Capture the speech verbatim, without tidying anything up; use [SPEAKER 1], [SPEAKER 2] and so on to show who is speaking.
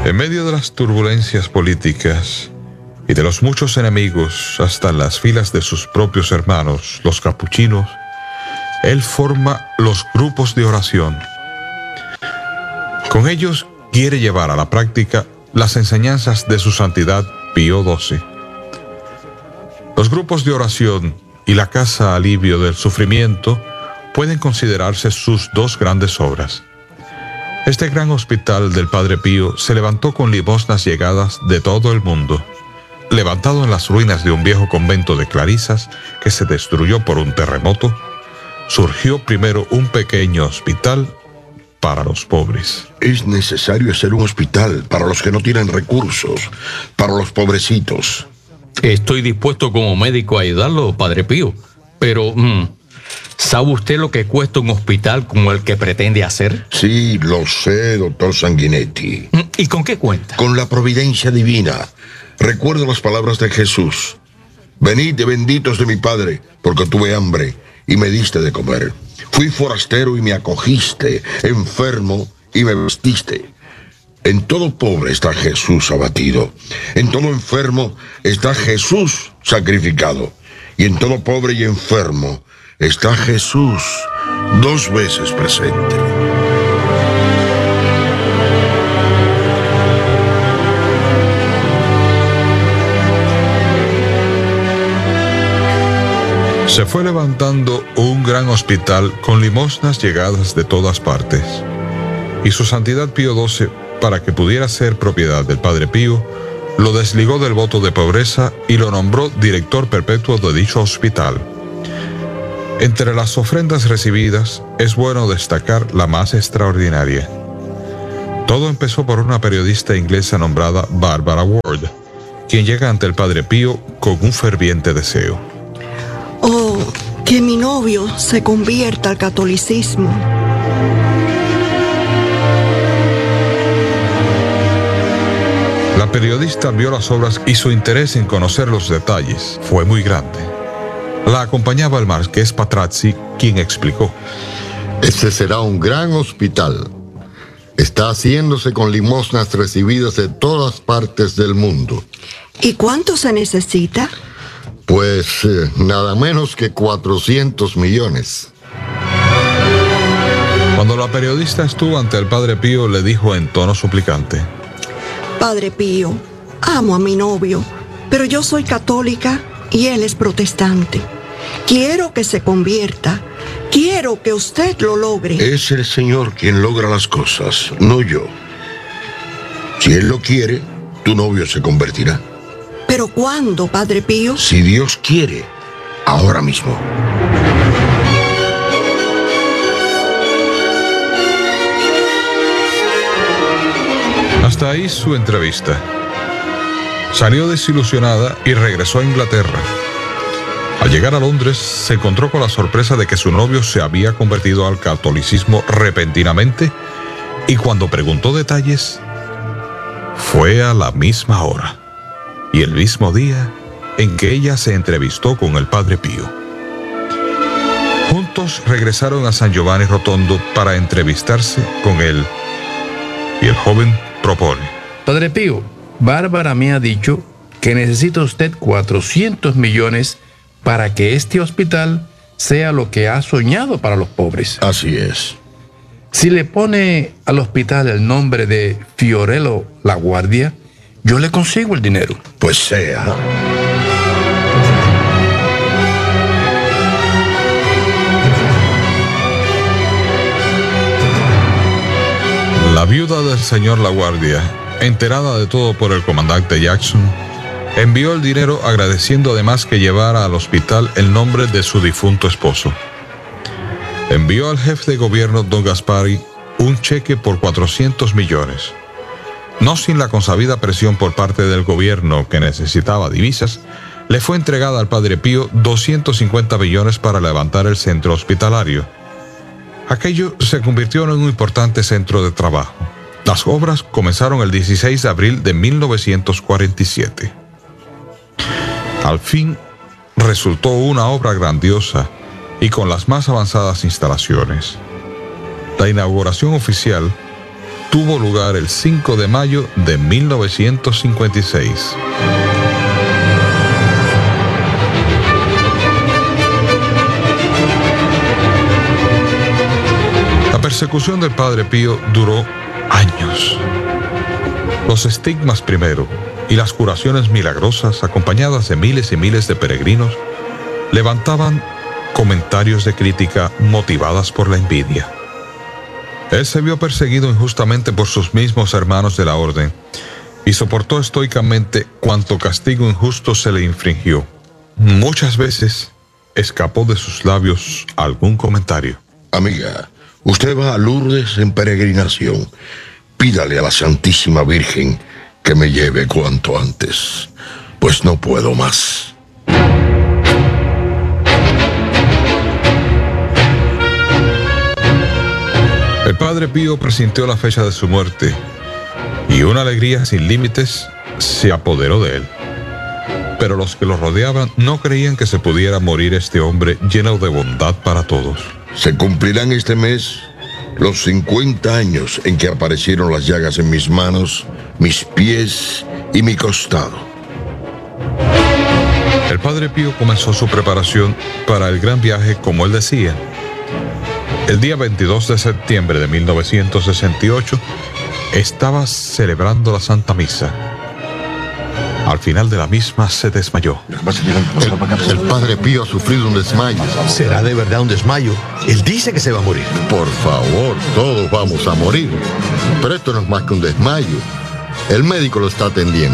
[SPEAKER 1] En medio de las turbulencias políticas y de los muchos enemigos, hasta en las filas de sus propios hermanos, los capuchinos, él forma los grupos de oración. Con ellos quiere llevar a la práctica las enseñanzas de su santidad Pío doce. Los grupos de oración y la casa alivio del sufrimiento pueden considerarse sus dos grandes obras. Este gran hospital del Padre Pío se levantó con limosnas llegadas de todo el mundo. Levantado en las ruinas de un viejo convento de clarisas que se destruyó por un terremoto, surgió primero un pequeño hospital para los pobres.
[SPEAKER 2] Es necesario hacer un hospital para los que no tienen recursos, para los pobrecitos.
[SPEAKER 3] Estoy dispuesto como médico a ayudarlo, Padre Pío, pero mm, ¿sabe usted lo que cuesta un hospital como el que pretende hacer?
[SPEAKER 2] Sí, lo sé, doctor Sanguinetti.
[SPEAKER 3] ¿Y con qué cuenta?
[SPEAKER 2] Con la providencia divina. Recuerdo las palabras de Jesús. Venid, benditos de mi Padre, porque tuve hambre y me diste de comer. Fui forastero y me acogiste, enfermo y me vestiste. En todo pobre está Jesús abatido. En todo enfermo está Jesús sacrificado. Y en todo pobre y enfermo está Jesús dos veces presente.
[SPEAKER 1] Se fue levantando un gran hospital con limosnas llegadas de todas partes. Y su santidad Pío doce, para que pudiera ser propiedad del Padre Pío, lo desligó del voto de pobreza y lo nombró director perpetuo de dicho hospital. Entre las ofrendas recibidas es bueno destacar la más extraordinaria. Todo empezó por una periodista inglesa nombrada Barbara Ward, quien llega ante el Padre Pío con un ferviente deseo.
[SPEAKER 4] Oh, que mi novio se convierta al catolicismo.
[SPEAKER 1] La periodista vio las obras y su interés en conocer los detalles fue muy grande. La acompañaba el marqués Patrazzi, quien explicó:
[SPEAKER 5] Este será un gran hospital. Está haciéndose con limosnas recibidas de todas partes del mundo.
[SPEAKER 4] ¿Y cuánto se necesita?
[SPEAKER 5] Pues eh, nada menos que cuatrocientos millones.
[SPEAKER 1] Cuando la periodista estuvo ante el Padre Pío, le dijo en tono suplicante:
[SPEAKER 4] Padre Pío, amo a mi novio, pero yo soy católica y él es protestante. Quiero que se convierta. Quiero que usted lo logre.
[SPEAKER 2] Es el Señor quien logra las cosas, no yo. Si Él lo quiere, tu novio se convertirá.
[SPEAKER 4] ¿Pero cuándo, Padre Pío?
[SPEAKER 2] Si Dios quiere, ahora mismo.
[SPEAKER 1] Hasta ahí su entrevista. Salió desilusionada y regresó a Inglaterra. Al llegar a Londres, se encontró con la sorpresa de que su novio se había convertido al catolicismo repentinamente, y cuando preguntó detalles, fue a la misma hora y el mismo día en que ella se entrevistó con el Padre Pío. Juntos regresaron a San Giovanni Rotondo para entrevistarse con él, y el joven propone:
[SPEAKER 3] Padre Pío, Bárbara me ha dicho que necesita usted cuatrocientos millones para que este hospital sea lo que ha soñado para los pobres.
[SPEAKER 2] Así es.
[SPEAKER 3] Si le pone al hospital el nombre de Fiorello La Guardia, yo le consigo el dinero.
[SPEAKER 2] Pues sea.
[SPEAKER 1] La viuda del señor La Guardia, enterada de todo por el comandante Jackson, envió el dinero agradeciendo además que llevara al hospital el nombre de su difunto esposo. Envió al jefe de gobierno, don Gaspari, un cheque por cuatrocientos millones. No sin la consabida presión por parte del gobierno, que necesitaba divisas, le fue entregada al Padre Pío doscientos cincuenta millones para levantar el centro hospitalario. Aquello se convirtió en un importante centro de trabajo. Las obras comenzaron el dieciséis de abril de mil novecientos cuarenta y siete. Al fin, resultó una obra grandiosa y con las más avanzadas instalaciones. La inauguración oficial tuvo lugar el cinco de mayo de mil novecientos cincuenta y seis. La persecución del Padre Pío duró años. Los estigmas primero y las curaciones milagrosas, acompañadas de miles y miles de peregrinos, levantaban comentarios de crítica motivadas por la envidia. Él se vio perseguido injustamente por sus mismos hermanos de la orden y soportó estoicamente cuanto castigo injusto se le infringió. Muchas veces escapó de sus labios algún comentario.
[SPEAKER 2] Amiga, usted va a Lourdes en peregrinación. Pídale a la Santísima Virgen que me lleve cuanto antes, pues no puedo más.
[SPEAKER 1] El Padre Pío presintió la fecha de su muerte y una alegría sin límites se apoderó de él. Pero los que lo rodeaban no creían que se pudiera morir este hombre lleno de bondad para todos.
[SPEAKER 2] Se cumplirán este mes los cincuenta años en que aparecieron las llagas en mis manos, mis pies y mi costado.
[SPEAKER 1] El Padre Pío comenzó su preparación para el gran viaje, como él decía. El día veintidós de septiembre de mil novecientos sesenta y ocho estaba celebrando la Santa Misa. Al final de la misma se desmayó.
[SPEAKER 5] El, el Padre Pío ha sufrido un desmayo.
[SPEAKER 6] ¿Será de verdad un desmayo? Él dice que se va a morir.
[SPEAKER 5] Por favor, todos vamos a morir. Pero esto no es más que un desmayo. El médico lo está atendiendo.